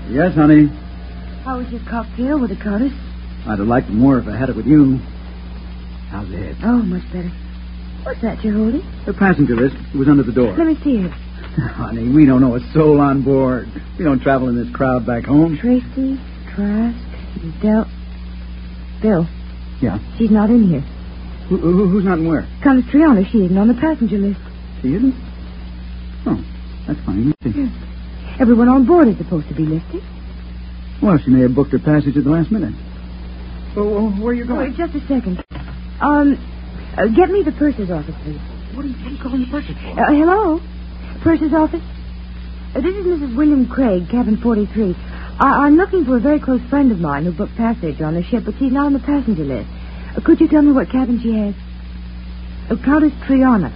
Yes, honey. How was your cocktail with the Countess? I'd have liked it more if I had it with you. How's the head? Oh, much better. What's that you're holding? The passenger list. It was under the door. Let me see it. Honey, we don't know a soul on board. We don't travel in this crowd back home. Tracy, Trask, Del... Bill. Yeah? She's not in here. Who's not in where? Countess Triana, she isn't on the passenger list. She isn't? Oh, that's funny. Let's see. Everyone on board is supposed to be listed. Well, she may have booked her passage at the last minute. Well, where are you going? Wait, just a second. Get me the purser's office, please. What are you calling the purser's for? Hello? Purser's office? This is Mrs. William Craig, cabin 43. I'm looking for a very close friend of mine who booked passage on the ship, but she's not on the passenger list. Could you tell me what cabin she has? Countess Triana.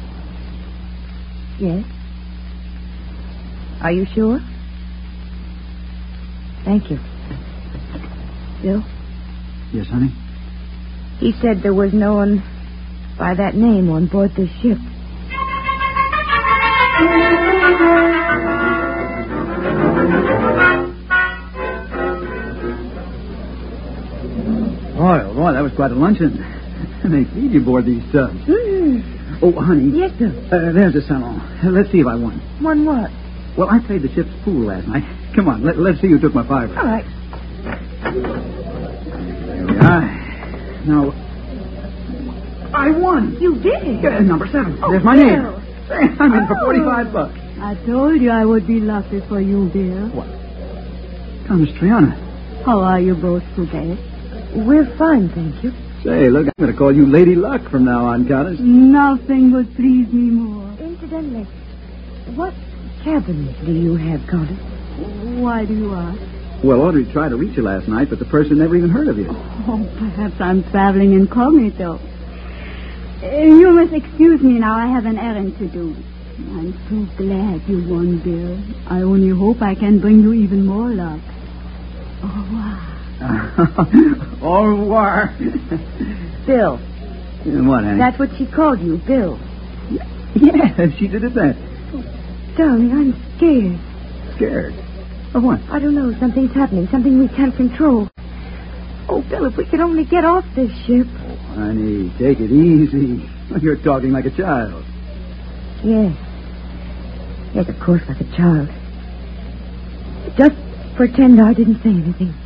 Yes? Are you sure? Thank you. Bill? Yes, honey? He said there was no one by that name on board this ship. Boy, that was quite a luncheon. They feed you aboard these tubs. Oh, honey. Yes, sir. There's a salon. Let's see if I won. Won what? Well, I played the ship's pool last night. Come on, let's see who took my fiver. All right. There we are. Now, I won. You did? Number 7. Oh, There's my Bill. name. I'm in for $45. I told you I would be lucky for you, dear. What? Countess Triana. How are you both today? We're fine, thank you. Say, look, I'm going to call you Lady Luck from now on, Countess. Nothing would please me more. Incidentally, what cabin do you have, Countess? Why do you ask? Well, Audrey tried to reach you last night, but the person never even heard of you. Oh, perhaps I'm traveling incognito. You must excuse me now. I have an errand to do. I'm so glad you won, Bill. I only hope I can bring you even more luck. Au revoir. Au revoir. Bill. What, honey? That's what she called you, Bill. Yeah, she did it that. Darling, I'm scared. Scared? Of what? I don't know. Something's happening. Something we can't control. Oh, Bill, if we could only get off this ship. Oh, honey, take it easy. You're talking like a child. Yes. Yes, of course, like a child. Just pretend I didn't say anything.